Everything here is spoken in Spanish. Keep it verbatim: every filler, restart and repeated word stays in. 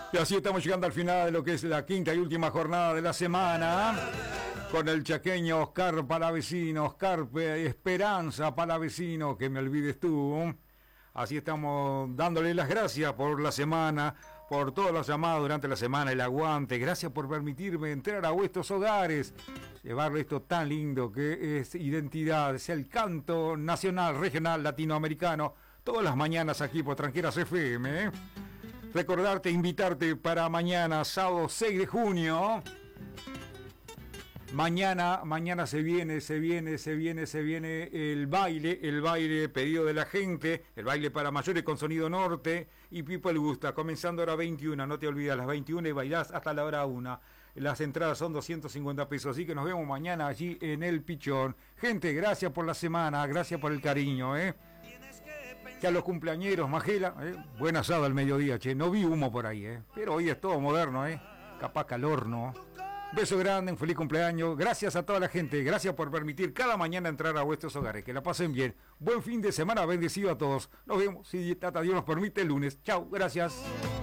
Y así estamos llegando al final de lo que es la quinta y última jornada de la semana, con el chaqueño Oscar Palavecino. Oscar, esperanza Palavecino, que me olvides tú. Así estamos dándole las gracias por la semana, por todos los llamados durante la semana, el aguante. Gracias por permitirme entrar a vuestros hogares, llevarle esto tan lindo que es identidad, es el canto nacional, regional, latinoamericano, todas las mañanas aquí por Tranqueras F M. ¿eh? Recordarte, invitarte para mañana, sábado seis de junio. Mañana, mañana se viene, se viene, se viene, se viene el baile, el baile pedido de la gente, el baile para mayores con sonido norte y People Gusta, comenzando a hora veintiuna, no te olvides, a las veintiuna y bailás hasta la hora una. Las entradas son doscientos cincuenta pesos, así que nos vemos mañana allí en El Pichón. Gente, gracias por la semana, gracias por el cariño, ¿eh? Que a los cumpleañeros, Majela, ¿eh? Buen asado al mediodía, che, no vi humo por ahí, ¿eh? Pero hoy es todo moderno, ¿eh? Capaz calor, ¿no? Beso grande, un feliz cumpleaños. Gracias a toda la gente. Gracias por permitir cada mañana entrar a vuestros hogares. Que la pasen bien. Buen fin de semana. Bendecido a todos. Nos vemos, si Tata Dios nos permite, el lunes. Chao. Gracias.